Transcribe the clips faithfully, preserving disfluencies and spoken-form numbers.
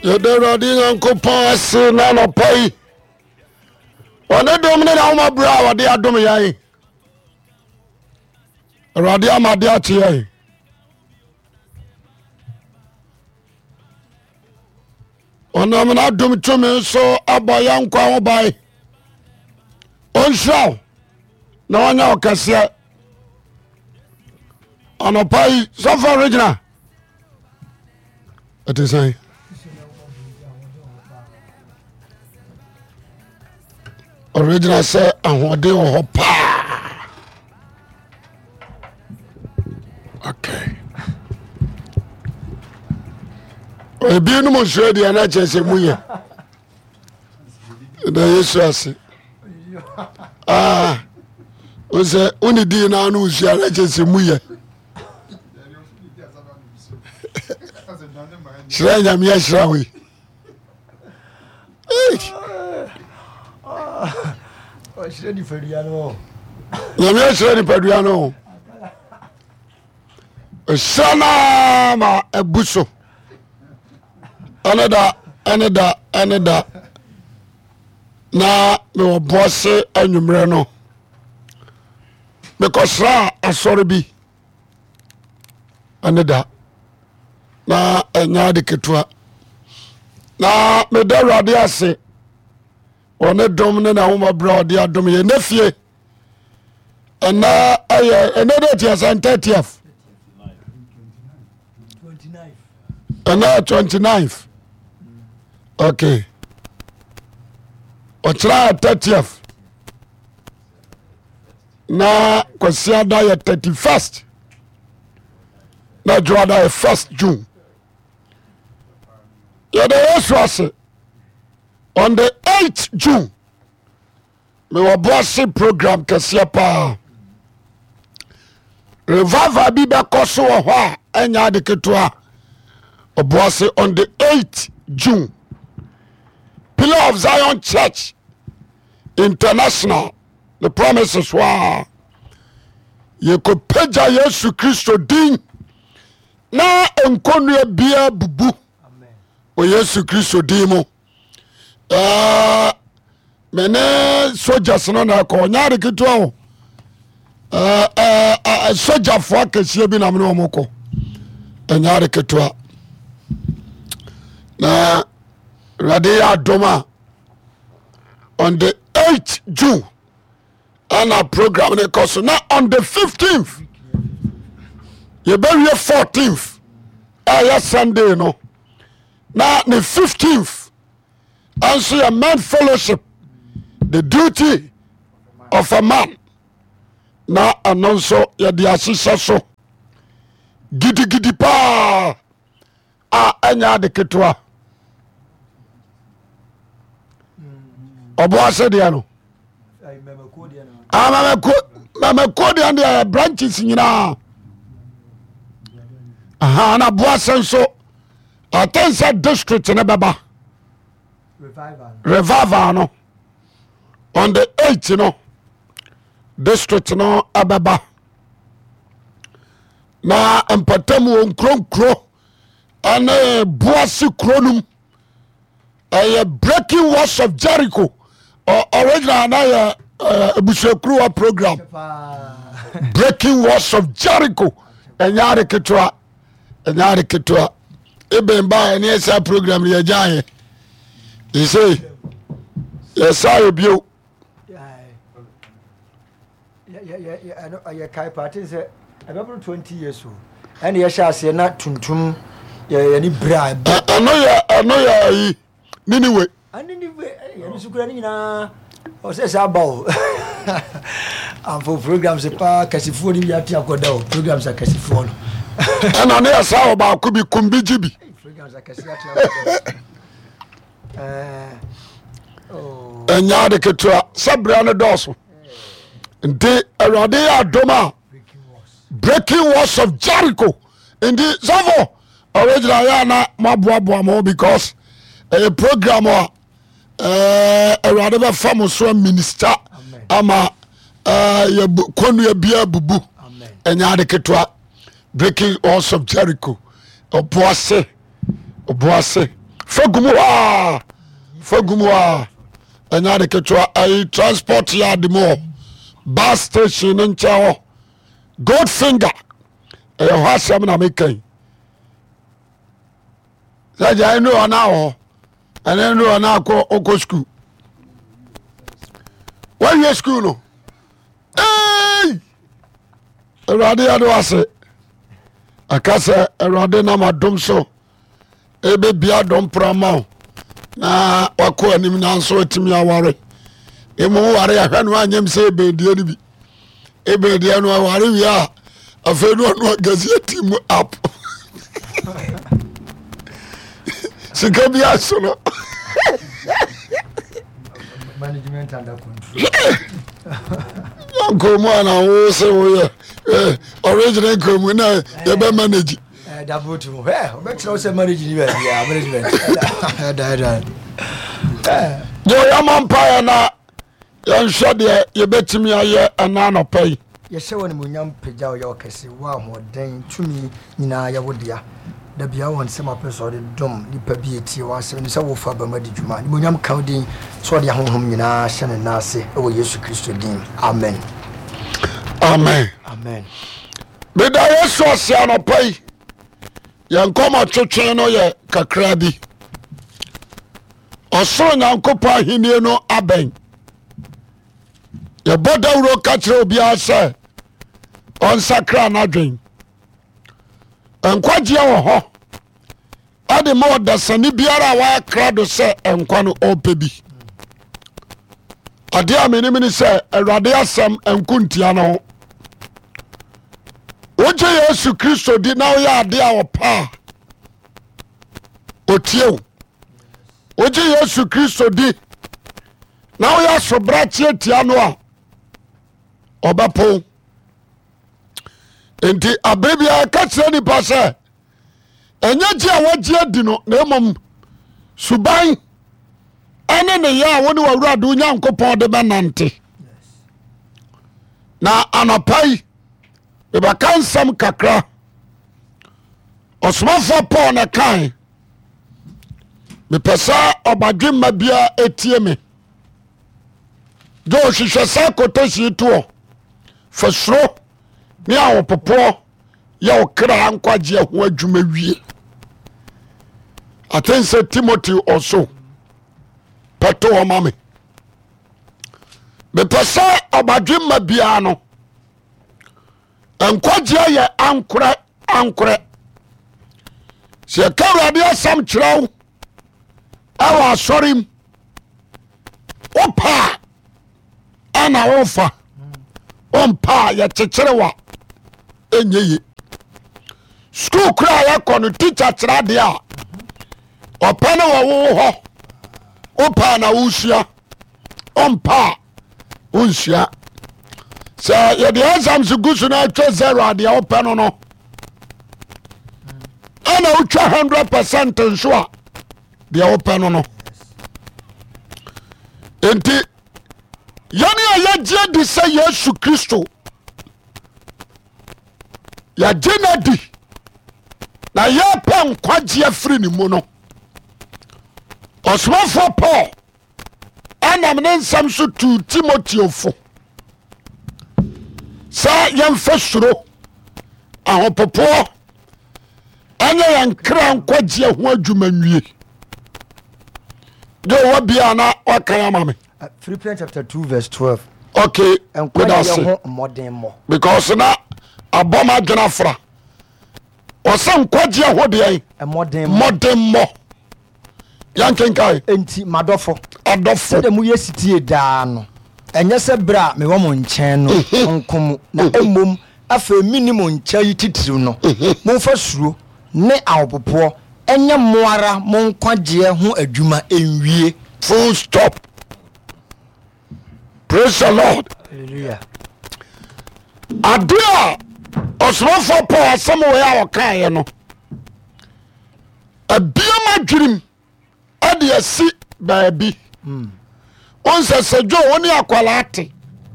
Yede radi yanko pasi na no pai. One dom ne na uma bra wade adom yayi. Radi amade ati yayi. Ona me na dom tumi so abaya nkwa ho bai. Onhraw na wanya okase. Ono pai so for original. It is I. Original say ahode ho pa. Okay. Ebi no mo shwe dia na chese muye. Da Yesu ase. Ah. O se oni di na anu usia na chese muye. Shira nyame ya shira we. Oh, shira di Faduano. Nyame ya shira di Faduano. Sana ma ebuso. Another, another, another. Na me wo bosse anwumre no. Because ra asori bi. Another. Na enya de ketua. Na me da rade ase. One dom ne na homa bra ode adom ye nafie. Ana aye another tia san thirtieth. twenty-ninth. Ana twenty-ninth. Okay. Ochra thirtieth. Na kwasiada ya thirty-first. Na joada ya first June. Yada Yesu ase. On the eighth June. Me wa bossy program kasia pa. Revival bi be koso wo ho a enya de ketua. Obossy on the eighth June. Pillar of Zion Church International. The promises were ye ko peja Yesu Kristo din na enkonua bia bubu. Amen. O Yesu Kristo din mo. Uh, mene soldiers no na ko nyaare ketua o. Uh, uh, uh, soldier fo akasie bi na me no moko. Nyaare ketua. Na Radia Doma on the eighth June and our program ne koso na on the fifteenth you be here fourteenth uh, Sunday no na the fifteenth and so a man fellowship the duty of a man na anonso ya di asisa so gidi gidi pa a anya de ketua obo ase dia no Ay mama ko dia no. ah mama ko mama ko dia dia branches nyina aha na bo ase so atensa district ne baba Revival. revival no on the eighth no district no ababa na empatam won kronkro ane boase kronum a breaking walls of Jericho or original na ebusekruwa program breaking walls of Jericho enyare ketwa enyare ketwa ebemba ene esa program ye jaye you say yes I bio Yeah yeah yeah yeah I know I kai party say about twenty years old and ye sha say na tuntum ye ni bra I know ya I know ya yi anyway and anyway ye ni sukura ni na o say say about am for programs e pa kasifo ni ya ti akoda o programs akasifo no ana ne asa oba ko bi kumbi jibi programs akasifo ati akoda eh oh enya de ketwa sabra no doso nde awade adoma breaking walls of Jericho in the Zavo original yana mabuabu mo because a program uh awade ba fam so minister ama uh ya konu ya bia bubu enya de ketwa breaking walls of Jericho oboase oboase fagumu hɔ fagumu hɔ ɛnya de ketewa ayi transport yard mu hɔ bus station no nkyɛn hɔ Goldfinger ɛyɛ hɔ asɛm na mekan sɛ gya ɛnu ɔna hɔ ɛne ɛnu ɔna akɔ ɔkɔ school wɔnyɛ school no ɛy Awurade yɛde wase aka sɛ Awurade nam adom so ɛbɛbia dɔm prama wo na wakɔ anim nanso atumi aware ɛmu ware ahwɛ no anyam sɛ ɛbɛdiɛ no bi ɛbɛdiɛ no aware wie a afei no ɔno agasi ati mu up sika bi aso no management under control nkomu ana wo sɛ woyɛ original nkomu na yɛbɛ manage double to eh obetro say marriage ni be ya management da da eh yo yama empire na yɛnhwɛ deɛ yɛbɛtumi ayɛ ɛna anɔpa yi yɛhyɛ wɔ ne munyam pagya wo yɛ ɔkɛse wo ahoɔden tumi nyinaa yɛwo dea da bia wɔ nsɛm apɛ sɛ ɔde dom nipa bi ɛtie wɔ asɛm no sɛ wofa bama de dwuma ne munyam ka wo din sɛ ɔde ahohom nyinaa hyɛ ne nan ase ɛwɔ yesu kristo din amen amen amen meda yesu ase anɔpa yi yɛnkɔmɔ twetwe no yɛ kakra bi ɔsoro nyankopɔn ahenni no abɛn yɛbɔ dawuro ka kyerɛ obiara sɛ ɔnsakra n'adwen nkwagyeɛ wɔ hɔ ade ma ɔdasani biara a wɔakra do sɛ nkwa no ɔpɛ bi adeɛ a menim ne sɛ Awurade asɛm nko ntia no ho wogye Yesu Kristo di na woyɛ adeɛ a ɔpa a ɔtie wo wogye Yesu Kristo di na woyɛ asobrakyeɛ tia no a ɔbɛpo enti abere biara ka kyerɛ nipa sɛ ɛnyɛ gye a wɔgye adi no na mmom suban ɛne ne yɛ a wo ne w'Awurade wo Nyankopɔn de bɛnante na anɔpa yi mebɛka nsɛm kakra ɔsomafoɔ Paul na kae mepɛ sɛ ɔbadwemma biara ɛtie me gye ɔhwehwɛ sɛ kɔtɔhyii toɔ fa suro ne awopopoɔ yɛ wo kra nkwagye ho adwuma wie aten sɛ Timothy ɔso pɛto wɔ ma me mepɛ sɛ ɔbadwemma biara no nkwagye yɛ ankorɛ ankorɛ sɛ yɛka Awurade asɛm kyerɛ wo ɛwɔ asɔre m wopa a ɛna wofa wompa a yɛkyekyere wa ɛnyɛ ye skul kora a yɛkɔ no teacher kyerɛ deɛ a ɔpɛ ne wɔ wo hɔ wopa na wosua wompa a wonsua sɛ yɛde exams gu so no atwa zero adeɛ wopɛ no no ɛna wotwa one hundred percent nso a deɛ wopɛ no no enti yɛne a yɛgye di sɛ Yesu Kristo yɛgye no di na yɛpɛ nkwagyeɛ firi ne mu no ɔsomafoɔ Paul ɛnam ne nsɛm so tuu Timoteo fo sɛ yɛmfa suro ahopopoɔ ɛnyɛ yɛn kra nkwagyeɛ ho adwuma nwie de ɔwɔ bia na waka ama me Philippians chapter two verse twelve okay nkwagyeɛ ho mmɔden mmɔ because na abɔm adwena fra ɔsɛ nkwagyeɛ ho deɛ mmɔden mmɔden mmɔ yɛnkenkae enti madɔfo adɔfo sɛdeɛ moyɛ sitie daa no ɛnyɛ sɛ berɛ a mewɔ mo nkyɛn no nkom na mmom afei mini mo nkyɛn yi titiriw no momfa suro ne awopopoɔ ɛnyɛ mo ara mo nkwagyeɛ ho adwuma ɛnwie full stop praise the Lord hallelujah ade a ɔsomafoɔ Paul asɛm wɔ yɛ a wɔkaeɛ no abiam adwenem ɛde asi baabi ɔnsɛ sɛ dwo wo ne akwalaa te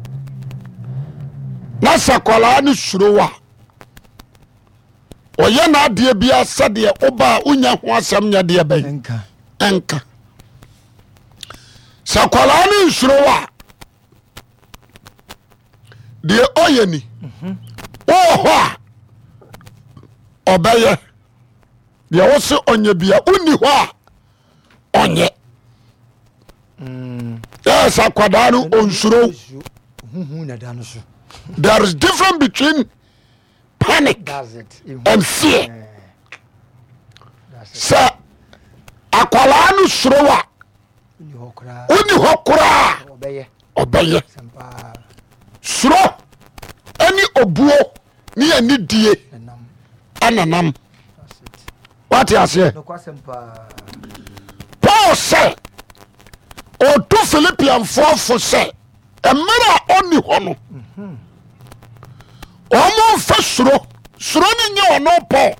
na sɛ akwalaa ne suro wa ɔyɛ n'adeɛ bia sɛdeɛ woba a wonya ho asɛm nyɛ deɛ bɛn enka sa kwala ne nsuro wa de oyeni oh ho a obeye de wo se onye bia uni ho a onye mm yes akwada no onsuro huhu na da no so. There is difference between panic and fear. So akwala no suro wa uni ho kura obeye obeye suro ani obuo ni ani die ananam what you say Paul say o to Philippians four for say emara oni ho no omo fa suro suro ni nye ono Paul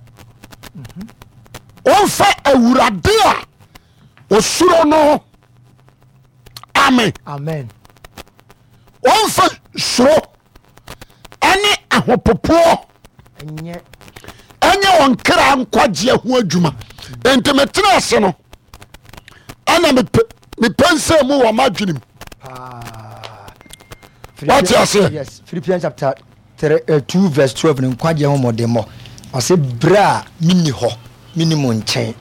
o fa awurade a o suro no amen amen o fa suro ani ahopopo enye enye won kra nkwaje ho adwuma entimetra ase no ana me me pense mu wa madwenim ah what you say yes Philippians chapter two verse twelve ne nkwaje ho modemo ase bra mini ho minimum nchen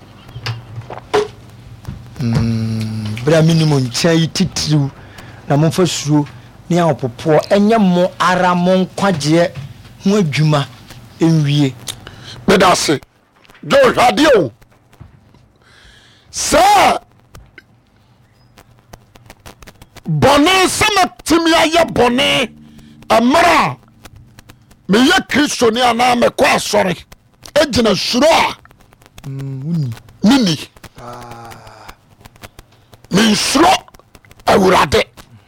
mm bra minimum nchen titiriu na momfa suro ni ahopopo enye mo ara mo nkwaje ho adwuma enwie medase do radio sa bone sama timia ye bone amara me ye Kristo ni ana me kwa sori ejina suro a mm nini ah me suro awurade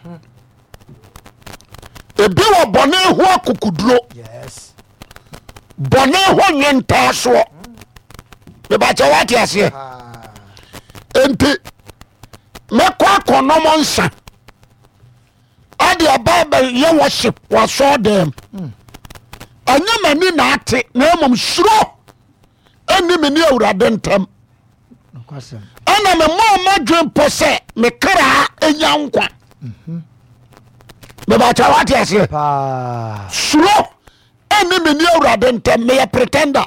ebi wo bone ho akukuduro yes bone ho nyenta so me ba cha wati ase ah enti me kwa konomo nsa ade ababa ye worship wa so dem anya mani na ate na emom suro eni me ni awurade ntam nokwasem ana me mo madwen pose me kra enya nkwa mhm me ba cha wati ase pa suro eni me ni awurade ntam me ya pretender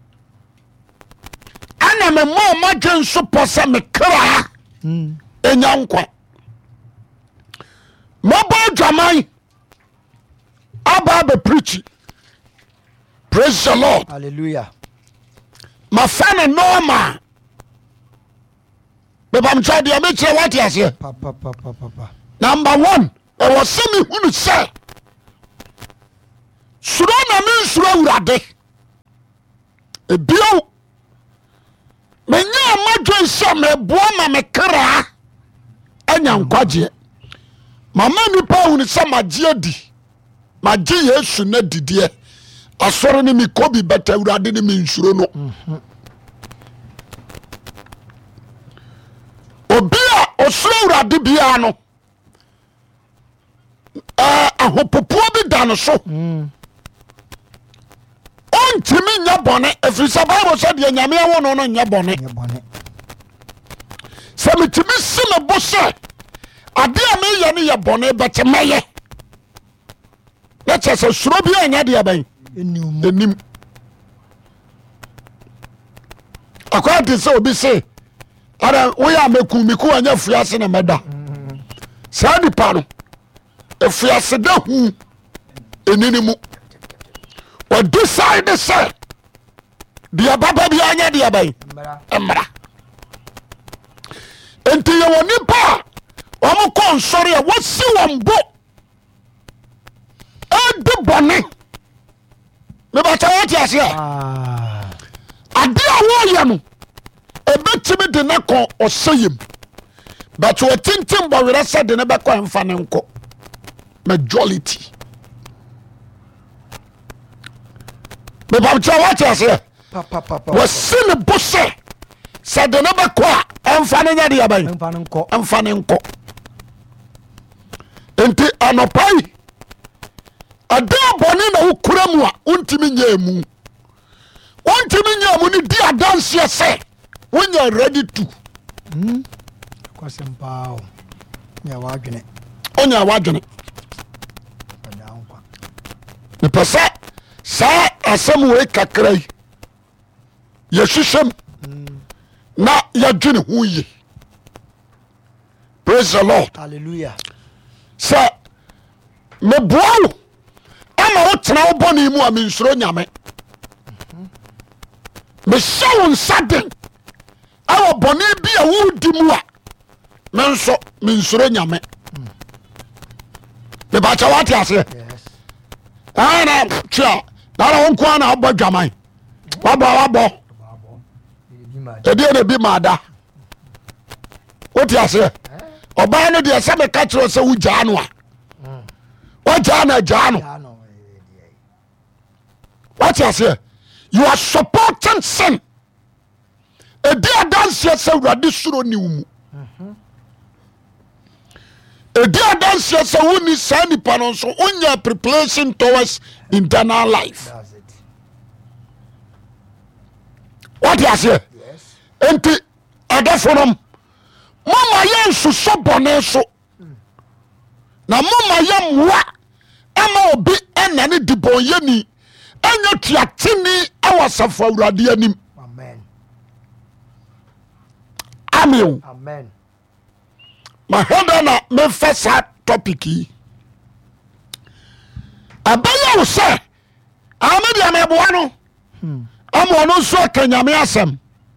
ana me mo madwen so pose me kra mm enya nkwa mobile jamai aba be preach praise the Lord hallelujah my fan normal me bam chadi am che what you say pa pa pa pa pa number one e was semi hunu say suro na me suro awurade e bio me nya madwen se me boa ma me kra anya nkwaje mama nipa hunu se magie di magie Yesu na didie asore ni mi kobi beta awurade ni mi nsuro no obi a osuro awurade bia no eh ahopopo bi dan so ontimi nya bone efisa bible said ye nyame awo no no nya bone se mitimi sima bose ade a me ye ne ye bone bete meye let's say suro bi anya de aban enim enim akwati se obi se ara we ya meku miku anya fuase na meda sa di pa no efuase da hu eninimu o decide say dia baba bi anya dia bai emra enti ye woni pa o mo kon sori e wosi wombo e de bone me ba ta wati ase ah ade a wo ye no ebetimi de na ko osayem but wo tintim bo were se de na be ko emfa ne nko majority me ba ta wati ase pa pa pa pa wo sin bose se de na be ko emfa ne nya de abai emfa ne nko emfa ne nko enti anopai ade abone na ukura mu a untimi nya mu untimi nya mu ni di adanse se when you are ready to Mm. Kwasem pao. Ya wadwene. Onya wadwene. Pada nkwa. Me pesa sa asem we kakra yi. Ye hwehwem. Na ya dwene ho yi. Praise the Lord. Hallelujah. Sa me boawo ama wo tena wo boni mu a me nsuro nyame. Me shawo nsaden awo boni bi a wo di mu a me nso me nsuro nyame. Me ba cha wate ase. Yes. Ana twa na wo nko na obo dwaman. Wabo wabo. Edi na bi mada. Wote ase. Oba no de se me ka kiro se wo gya no a. Wo gya na gya no. What you say? You are supporting sin. A dear dance yes, a radisuro ni umu. A dear dance yes, a wuni sani panon so unya preparation towards internal life. That's it. What you say? Yes. Enti adafonum. Mama yen so so bone so. Na mama yen mwa ama obi enani dibonye ni. Enyo tiatini awasafo awurade anim. Amen. Amen. Amen. Ma hada na me fasa topic yi. Abaya wo se amedi ameboa no. Hmm. Amo no so kanyame asem.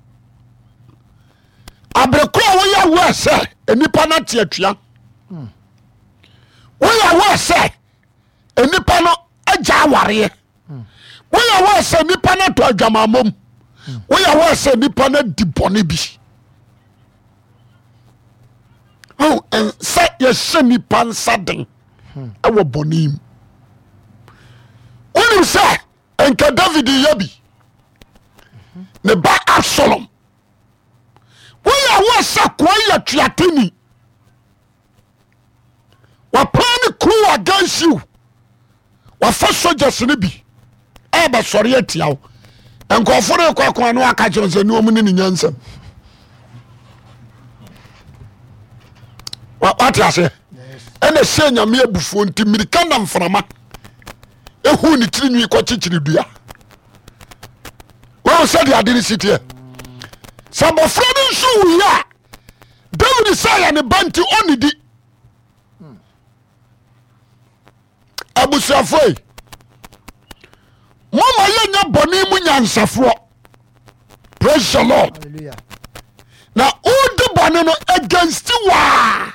Abrekura wo ya wo se enipa na tie atua. Hmm. Wo ya wo se enipa no agya aware. We are what say nipa na to adwamamom. We are what say nipa na di bone bi. Oh, and say ye se nipa nsaden. E wo bonim. When you say enka David yabi. Ne ba Absalom. We are what say kwaya tuatini. Wa plan crew against you. Wa first soldiers ni bi. Eba sori etia wo enkofo re kwa kwa no aka chonse ni omu ni nyansam wa ati ase ene se nyame abufuo nti mirika na mframa ehu ni tiri nwi kwa chichiri dua wa se dia dini sitie sabo fredi nso wi ya David say ne banti onidi abusuafoi Mama yenya boni mu nyansafo. Praise the Lord. Hallelujah. Na udi boni no against wa.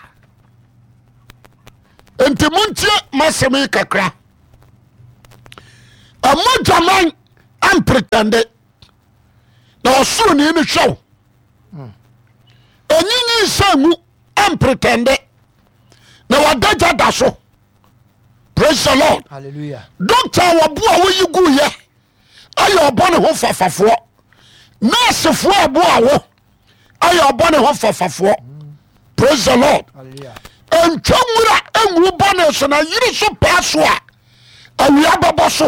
Enti muntie masemi kakra. Amo jaman am pretende. Na osu ni ni show. Enyinyi samu am pretende. Na wadaja daso. Praise the Lord. Hallelujah. Doctor wabu a wo yigu ye. Ayo obone ho fafafo. Nurse fo abu a wo. Ayo obone ho fafafo. Praise the Lord. Hallelujah. Entwamura enwu bone so na yiri so paso a. Awia babo so.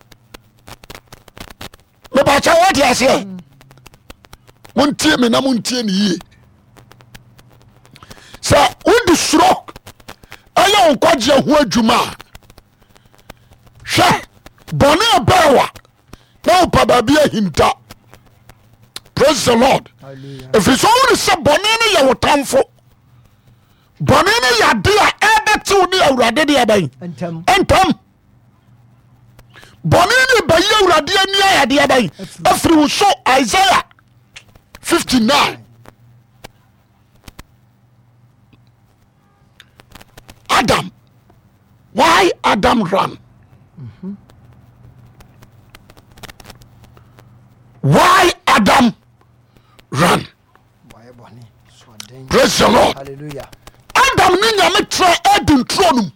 Me ba cha what you say? Muntie me na muntie ni yi. Sa udi stroke. Ayo nkwaje ho adwuma. Sha bone abawa na upababi hinta. Praise the Lord. If it's only say bone ne ya wotamfo bone ne ya de a ebeti oni awurade de aban Entam. entam bone ne ba ya awurade ani ayade aban afri wo so Isaiah fifty-nine. Adam, why Adam ran? Mm-hmm. Why Adam ran? Praise the Lord. Hallelujah. Adam ni nyame tra edin tronum.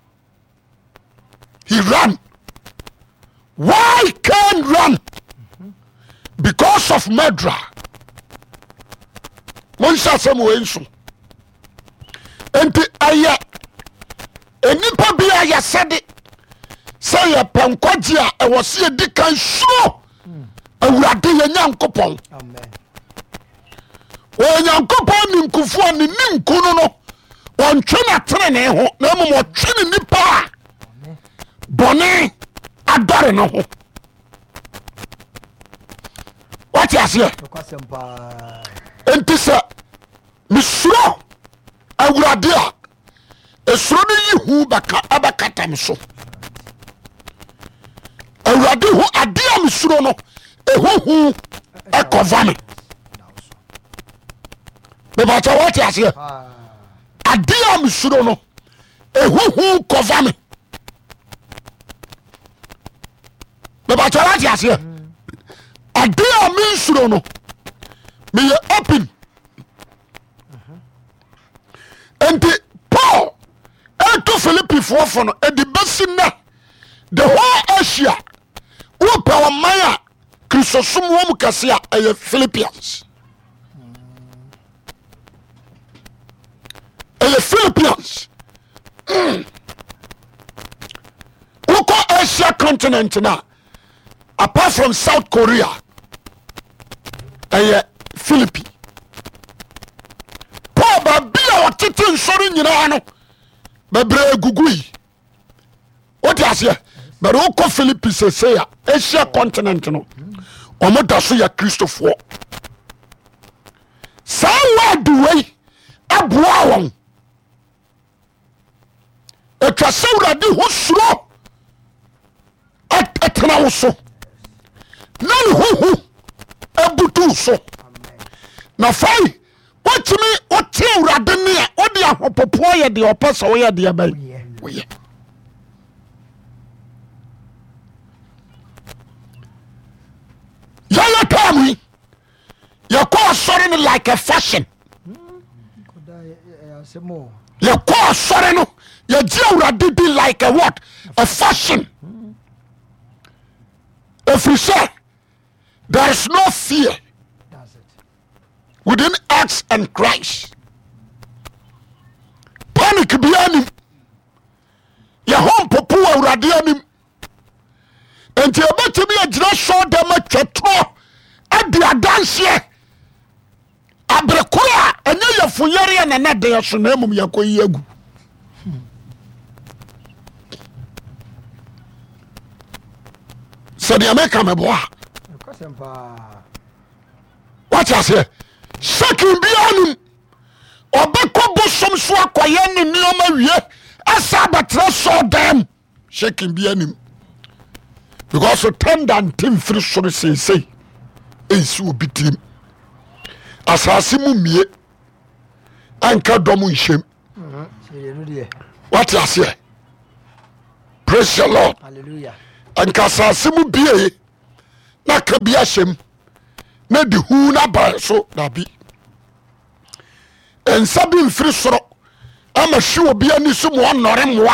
He ran. Why Cain run? Mm-hmm. Because of murder. Monsa semu enso. Enti aya enipa bia ya sede say ya pankwaji a e wo se di kan so awurade ya nyankopon. Amen. O nyankopon ninkufo ne ninkunu no ontwe na tere ne ho na mo otwe ne nipa bone adore no ho what you say entisa misuro awurade a esuro no yi hu baka abakata mso awurade hu ade a misuro no ehuhu ekova me me ba ta what you say ade a misuro no ehuhu kova me me ba ta what you say ade a misuro no me ye open and Paul eto Philippi for no e di besina the whole Asia wo power maya Christosum wo mu kase a e Philippians e Philippians wo ko Asia continent na apart from South Korea e Philippi Paul ba bia otete nsori nyina no bebre gugui what you say but wo ko Philippi se say Asia continent no omo da so ya Christopher sa word way aboa won e twase urade ho suro etena wo so na ne ho ho abutu so na fai watimi otie urade ne a odi ahopopo ye de opesa wo ye de bai wo ye yaya tamu ya ko sorry no like a fashion ya ko sorry no ya ji urade be like a what a fashion if you say there is no fear within us and Christ. Panic bianim. Ya home popo awurade anim. Enti obetimi agira show dem atwato ade adanse. Abrekura enye yefuyere na na de so na emum yakoyi agu. So the American meboa. What you say? Shaking bianum obeko bosom so akoye ne nioma wie asa batra so dem shaking bianum because so tend and team free so say say ensi obitim asase mu mie anka dom nhiem what you say praise the Lord hallelujah anka asase mu bie na ka bia hyem na di hu na ba so na bi en sabi mfiri soro ama hwe obi ani so mo onore moa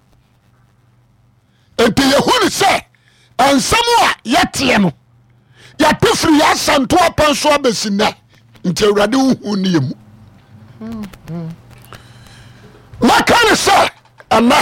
enti ye hu ni se ansam a yete no ya tofri ya santo apanso abesina nti awurade hu ni yemu makane se ana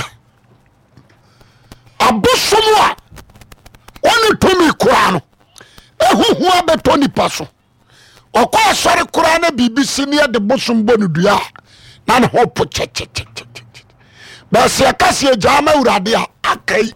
abosomo a oni tomi kwa no ehuhu abeto nipa so okwa asore kura na bibisi ne de bosombo no dua na ne hopo che che che ba se akase jama urade a akai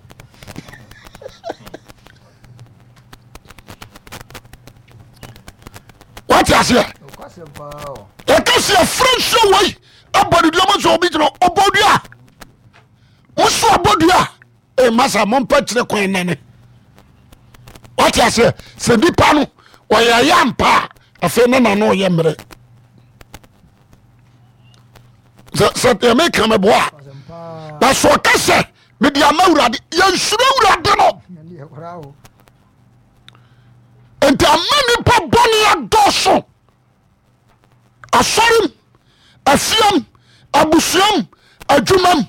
what you say akase friendship way abodi do mo so obi tro obodua muso obodua e masa mo mpa kire kwan nene what you say se nipa no oya yampa afi na na no ye mre so te me kam boa ba so kase me dia mawurade ye nsuro urade no enti amani pa boni adoso asorim afiam abusuam adwumam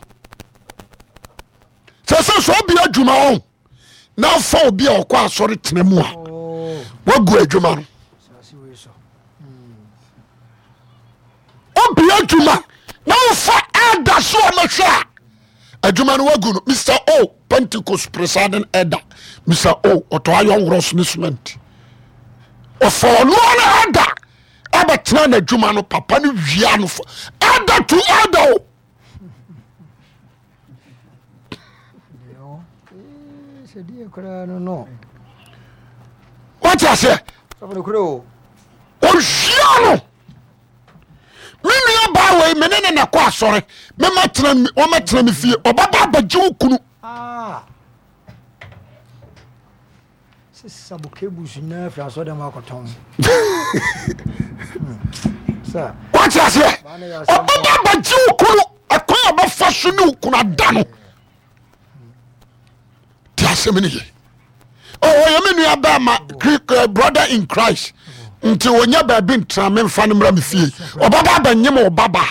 se se so bi adwuma on na fa obi a okwa asore tenemu a wagu adwuma no obi adwuma na fa elder so amahwa adwuma no wagu no Mister O Pentecost presiding elder Mister O oto ayo wros instrument o for no na elder abɛtena na adwuma no papa no wia no fo ada to ada o wati ase o ohia no menua ba wei mene ne ne kɔ asɔre mema tena wɔma tena me fie ɔbaba abagye wo kunu ah sisa bukebu sina fra so dem akɔtɔn sa wati ase ɔbaba abagye wo kunu akɔn abafa so ne wo kunu ada no ti asɛm ne ye oh yɛ me nua ba ma brother in Christ nti wonya baabi ntra me mfa no mra me fie ɔbaba abanyem ɔbaba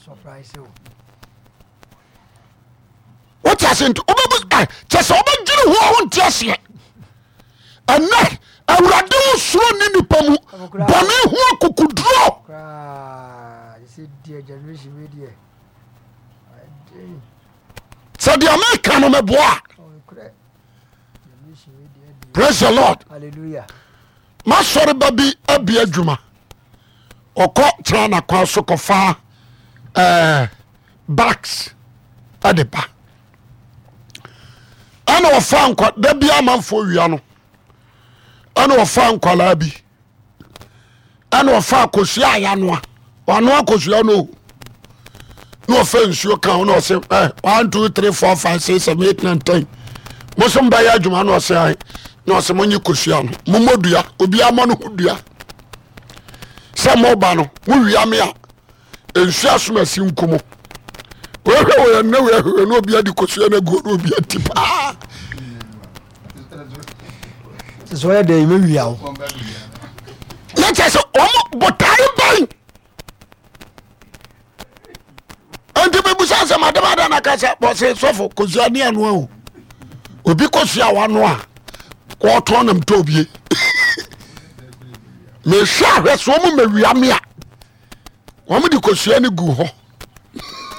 wati ase nti ɔbaba kyɛ sɛ ɔbɛgyere ho a wonte aseɛ ɛnɛ awurade wo suro ne nipa mu bɔne ho akokuduro sɛ deɛ meka no mɛboa praise the Lord hallelujah masɔre ba bi abi adwuma ɔkɔ kyerɛ nakwa so kɔfa eh, backs ade ba ɛna wɔfa nkwa da bia amanfoɔ wia no ɛna wɔfa nkwalaa bi ɛna wɔfa akosua ayanoa wanoa akosua no na wɔfa nsuo ka ho na ɔsɛ eh, one two three four five six seven eight nine ten mosom bɛyɛ adwuma na ɔsɛ ahe na ɔsɛ monye kosua no momɔdua obiaa ma no ho dua sɛ moba no mowia me a ɛnsu asom asi nkumo wehwɛ wɔ yɛnna wehwɛ na obia de kosua no aguo na obia ti paa so ɔyɛ dɛ mɛwia wo na kyɛ sɛ ɔmo botae ban enti mebusa sɛ madamada na ka sɛ bɔse sɔfo kosua ne anoa o obi kosua wano a kɔɔtɔ nam tɔ bie mehwɛ ahwɛ so ɔmo mawia me a ɔmo de kosua no gu hɔ